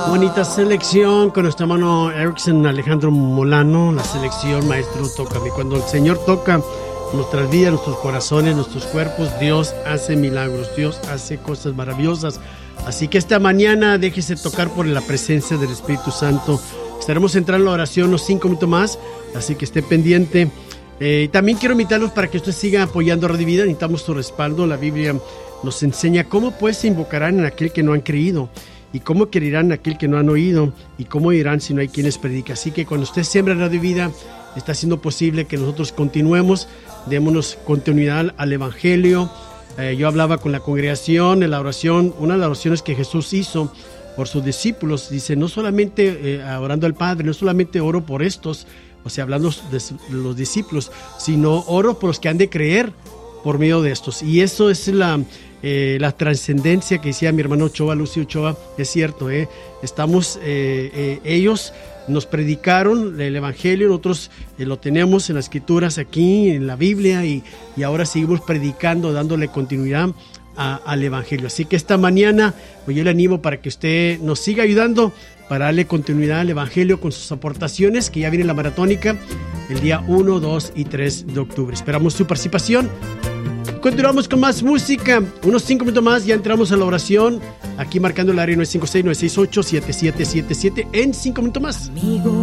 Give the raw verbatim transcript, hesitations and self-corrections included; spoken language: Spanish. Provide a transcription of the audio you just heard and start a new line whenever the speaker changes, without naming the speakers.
Bonita selección con nuestro hermano Erickson Alejandro Molano, la selección Maestro Tócame. Cuando el Señor toca nuestras vidas, nuestros corazones, nuestros cuerpos, Dios hace milagros, Dios hace cosas maravillosas. Así que esta mañana déjese tocar por la presencia del Espíritu Santo. Estaremos entrando en la oración unos cinco minutos más, así que esté pendiente. Eh, también quiero invitarlos para que usted siga apoyando a Radio Vida. Necesitamos su respaldo. La Biblia nos enseña cómo pues se invocarán en aquel que no han creído, y cómo creerán aquel que no han oído, y cómo irán si no hay quienes prediquen. Así que cuando usted siembra Radio Vida, está haciendo posible que nosotros continuemos, démonos continuidad al Evangelio. Eh, yo hablaba con la congregación en la oración, una de las oraciones que Jesús hizo por sus discípulos, dice, no solamente eh, orando al Padre, no solamente oro por estos, o sea, hablando de, de los discípulos, sino oro por los que han de creer por medio de estos. Y eso es la... Eh, la trascendencia que decía mi hermano Ochoa, Lucio Ochoa, es cierto, eh, estamos, eh, eh, ellos nos predicaron el Evangelio, nosotros eh, lo tenemos en las Escrituras aquí, en la Biblia, y, y ahora seguimos predicando, dándole continuidad a, al Evangelio. Así que esta mañana, pues yo le animo para que usted nos siga ayudando para darle continuidad al Evangelio con sus aportaciones, que ya viene la maratónica el día uno, dos y tres de octubre. Esperamos su participación. Continuamos con más música, unos cinco minutos más, ya entramos a la oración, aquí marcando el área nueve cinco seis, nueve seis ocho, siete siete siete siete en cinco minutos más. Amigo.